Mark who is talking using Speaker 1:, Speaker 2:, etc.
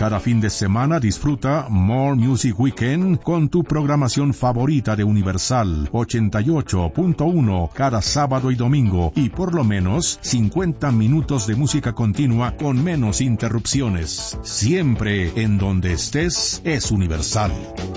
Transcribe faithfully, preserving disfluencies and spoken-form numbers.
Speaker 1: Cada fin de semana disfruta More Music Weekend con tu programación favorita de Universal ochenta y ocho punto uno cada sábado y domingo, y por lo menos cincuenta minutos de música continua con menos interrupciones. Siempre en donde estés es Universal.